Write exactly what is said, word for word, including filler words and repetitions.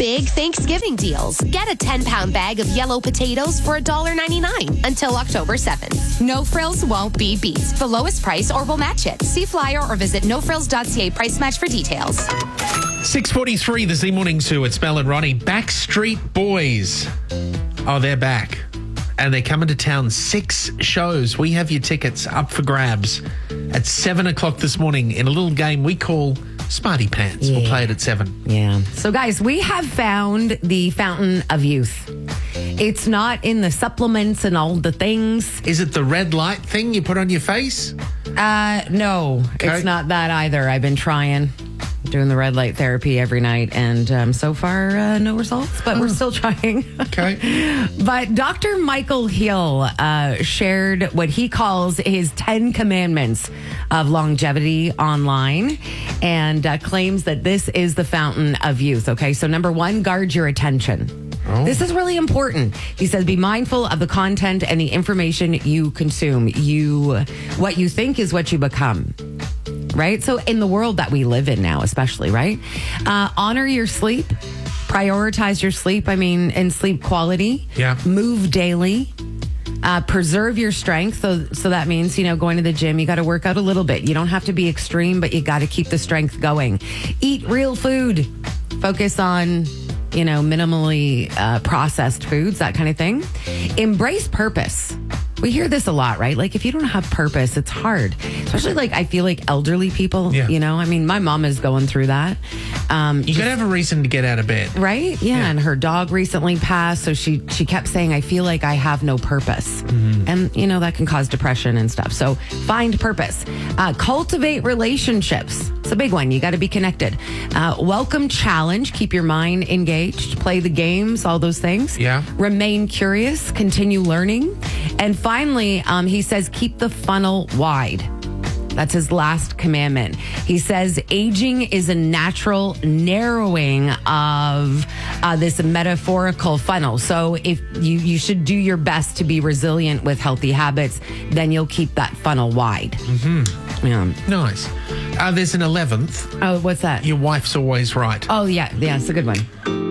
big Thanksgiving deals. Get a ten-pound bag of yellow potatoes for one dollar ninety-nine until October seventh. No Frills won't be beat. The lowest price or we'll match it. See flyer or visit no frills dot c a price match for details. six forty-three, the Z Morning Zoo. It's Mel and Ronnie. Backstreet Boys. Oh, they're back. And they're coming to town. Six shows. We have your tickets up for grabs at seven o'clock this morning in a little game we call Smarty Pants. Yeah. We'll play it at seven. Yeah. So, guys, we have found the fountain of youth. It's not in the supplements and all the things. Is it the red light thing you put on your face? Uh, no, Okay. it's not that either. I've been trying. Doing the red light therapy every night, and um, so far, uh, no results, but we're still trying. Okay. But Doctor Michael Hill uh, shared what he calls his ten commandments of longevity online and uh, claims that this is the fountain of youth. Okay, so number one, guard your attention. Oh. This is really important. He says, be mindful of the content and the information you consume. You, what you think is what you become. Right? So in the world that we live in now, especially, right? Uh, honor your sleep. Prioritize your sleep. I mean, and sleep quality. Yeah. Move daily. Uh, preserve your strength. So, so that means, you know, going to the gym, you got to work out a little bit. You don't have to be extreme, but you got to keep the strength going. Eat real food. Focus on, you know, minimally uh, processed foods, that kind of thing. Embrace purpose. We hear this a lot, right? Like, if you don't have purpose, it's hard. Especially, like, I feel like elderly people, Yeah. you know? I mean, my mom is going through that. Um, You got to have a reason to get out of bed. right? Yeah. Yeah. And her dog recently passed. So she, she kept saying, I feel like I have no purpose. Mm-hmm. And, you know, that can cause depression and stuff. So find purpose. Uh, cultivate relationships. It's a big one. You got to be connected. Uh, welcome challenge. Keep your mind engaged. Play the games, all those things. Yeah. Remain curious. Continue learning. And finally, um, he says, keep the funnel wide. That's his last commandment. He says aging is a natural narrowing of uh, this metaphorical funnel. So if you, you should do your best to be resilient with healthy habits, then you'll keep that funnel wide. Mm-hmm. Yeah. Nice. Uh, there's an eleventh. Oh, what's that? Your wife's always right. Oh, yeah. Yeah, it's a good one.